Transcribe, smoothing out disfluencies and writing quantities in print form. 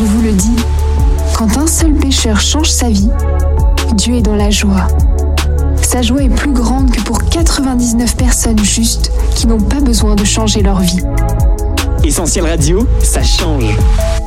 je vous le dis, quand un seul pécheur change sa vie, Dieu est dans la joie. Sa joie est plus grande que pour 99 personnes justes qui n'ont pas besoin de changer leur vie. Essentiel Radio, ça change.